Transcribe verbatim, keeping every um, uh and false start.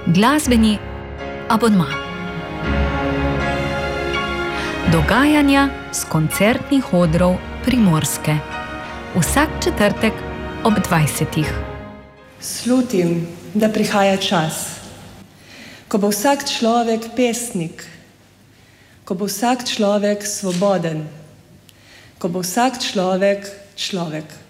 Glasbeni abonma. Dogajanja z koncertnih odrov Primorske. Vsak četrtek ob dvajsetih. Slutim, da prihaja čas, ko bo vsak človek pesnik, ko bo vsak človek svoboden, ko bo vsak človek človek.